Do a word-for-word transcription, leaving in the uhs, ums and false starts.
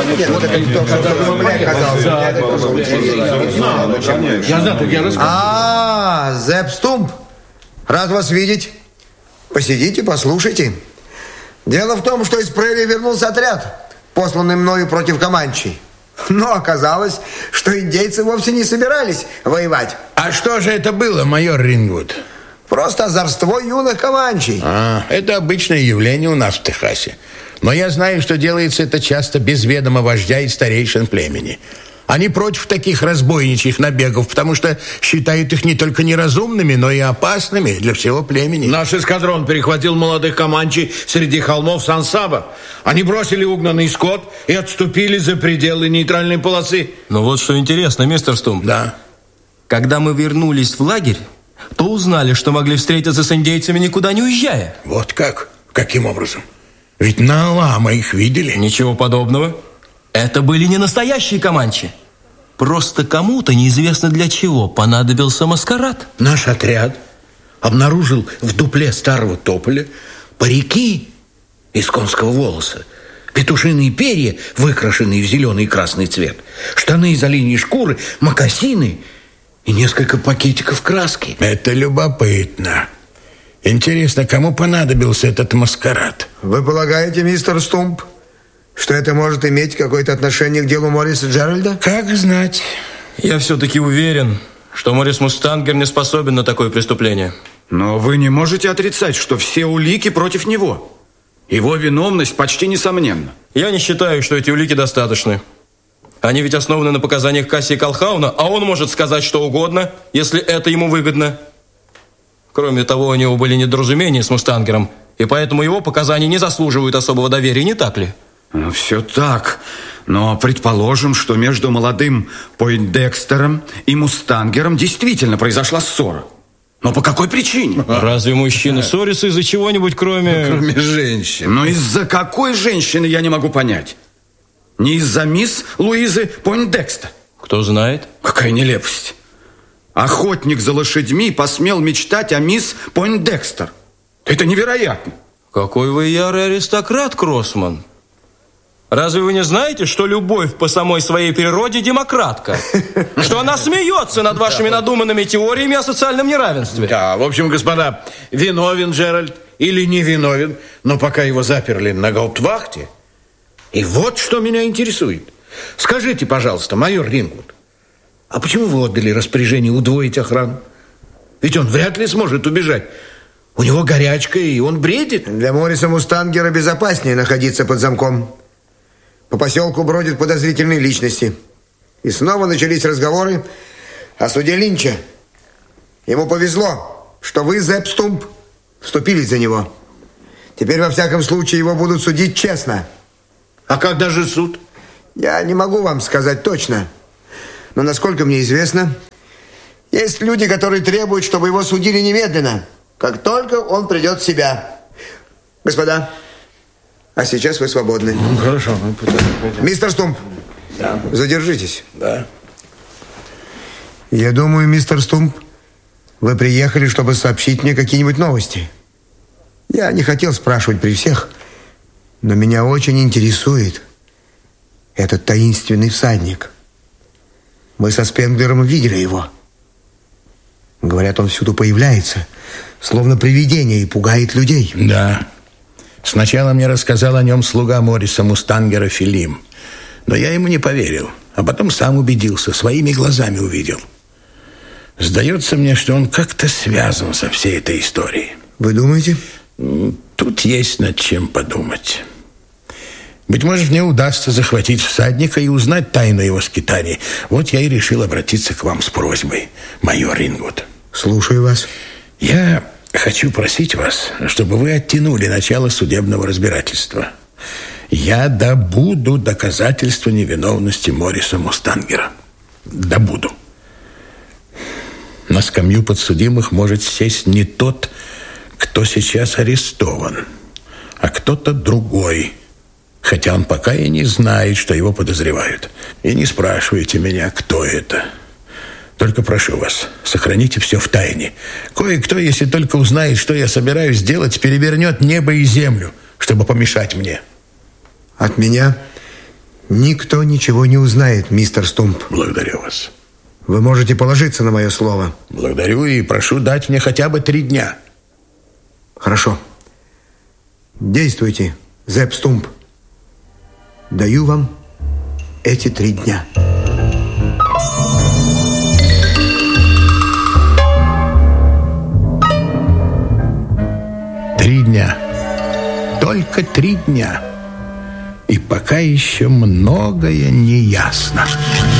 А, Зепп Стумп, рад вас видеть. Посидите, послушайте. Дело в том, что из прерии вернулся отряд, посланный мною против Команчей. Но оказалось, что индейцы вовсе не собирались воевать. А что же это было, майор Рингвуд? Просто озорство юных Команчей. А, это обычное явление у нас в Техасе. Но я знаю, что делается это часто без ведома вождя и старейшин племени. Они против таких разбойничьих набегов, потому что считают их не только неразумными, но и опасными для всего племени. Наш эскадрон перехватил молодых команчей среди холмов Сан-Саба. Они бросили угнанный скот и отступили за пределы нейтральной полосы. Ну вот что интересно, мистер Стумп. Да. Когда мы вернулись в лагерь, то узнали, что могли встретиться с индейцами, никуда не уезжая. Вот как? Каким образом? Ведь на Алама их видели. Ничего подобного. Это были не настоящие команчи. Просто кому-то, неизвестно для чего, понадобился маскарад. Наш отряд обнаружил в дупле старого тополя парики из конского волоса, петушиные перья, выкрашенные в зеленый и красный цвет, штаны из оленьей шкуры, мокасины и несколько пакетиков краски. Это любопытно. Интересно, кому понадобился этот маскарад? Вы полагаете, мистер Стумп, что это может иметь какое-то отношение к делу Морриса Джеральда? Как знать. Я все-таки уверен, что Моррис Мустангер не способен на такое преступление. Но вы не можете отрицать, что все улики против него. Его виновность почти несомненна. Я не считаю, что эти улики достаточны. Они ведь основаны на показаниях Касси и Колхауна, а он может сказать что угодно, если это ему выгодно. Кроме того, у него были недоразумения с Мустангером, и поэтому его показания не заслуживают особого доверия, не так ли? Ну, все так. Но предположим, что между молодым Пойндекстером и Мустангером действительно произошла ссора. Но по какой причине? Разве мужчины ссорятся из-за чего-нибудь, кроме... Кроме женщин. Но из-за какой женщины, я не могу понять. Не из-за мисс Луизы Пойндекстер. Кто знает? Какая нелепость. Охотник за лошадьми посмел мечтать о мисс Пойндекстер. Это невероятно. Какой вы ярый аристократ, Кроссман. Разве вы не знаете, что любовь по самой своей природе демократка? Что она смеется над вашими надуманными теориями о социальном неравенстве? Да, в общем, господа, виновен Джеральд или не виновен, но пока его заперли на гауптвахте. И вот что меня интересует. Скажите, пожалуйста, майор Рингвуд, а почему вы отдали распоряжение удвоить охрану? Ведь он вряд ли сможет убежать. У него горячка, и он бредит. Для Морриса Мустангера безопаснее находиться под замком. По поселку бродят подозрительные личности. И снова начались разговоры о суде Линча. Ему повезло, что вы, Зепп Стумп, вступились за него. Теперь, во всяком случае, его будут судить честно. А когда же суд? Я не могу вам сказать точно. Но, насколько мне известно, есть люди, которые требуют, чтобы его судили немедленно, как только он придет в себя. Господа, а сейчас вы свободны. Ну, хорошо. Мы мистер Стумп, да. Задержитесь. Да. Я думаю, мистер Стумп, вы приехали, чтобы сообщить мне какие-нибудь новости. Я не хотел спрашивать при всех, но меня очень интересует этот таинственный всадник. Мы со Спенглером видели его. Говорят, он всюду появляется, словно привидение, и пугает людей. Да. Сначала мне рассказал о нем слуга Морриса Мустангера Филим. Но я ему не поверил. А потом сам убедился, своими глазами увидел. Сдается мне, что он как-то связан со всей этой историей. Вы думаете? Тут есть над чем подумать. Быть может, мне удастся захватить всадника и узнать тайну его скитаний. Вот я и решил обратиться к вам с просьбой, майор Рингвуд. Слушаю вас. Я хочу просить вас, чтобы вы оттянули начало судебного разбирательства. Я добуду доказательства невиновности Морриса Мустангера. Добуду. На скамью подсудимых может сесть не тот, кто сейчас арестован, а кто-то другой, хотя он пока и не знает, что его подозревают. И не спрашивайте меня, кто это. Только прошу вас, сохраните все в тайне. Кое-кто, если только узнает, что я собираюсь сделать, перевернет небо и землю, чтобы помешать мне. От меня Никто ничего не узнает, мистер Стумп. Благодарю вас. Вы можете положиться на мое слово. Благодарю и прошу дать мне хотя бы три дня. Хорошо. Действуйте, Зепп Стумп. Даю вам эти три дня. Три дня. Только три дня. И пока еще многое не ясно.